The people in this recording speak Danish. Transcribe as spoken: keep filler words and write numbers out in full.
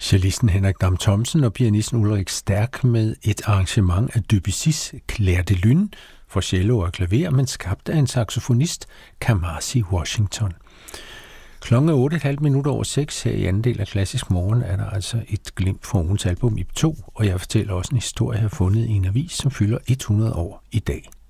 Cellisten Henrik Dam Thomsen og pianisten Ulrik Stærk med et arrangement af Debussys Clair de Lune for cello og klaver, men skabt af en saxofonist, Kamasi Washington. Klokken er otte komma fem minutter over seks. Her i anden del af Klassisk Morgen er der altså et glimt fra ugens album I P to, og jeg fortæller også en historie, jeg har fundet i en avis, som fylder hundrede år i dag.